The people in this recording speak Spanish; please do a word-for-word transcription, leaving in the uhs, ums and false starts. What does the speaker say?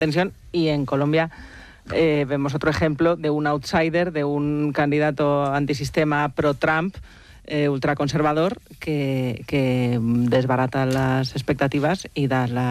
tensión. Y en Colombia eh, vemos otro ejemplo de un outsider, de un candidato antisistema pro-Trump, eh, ultraconservador, que, que desbarata las expectativas y da la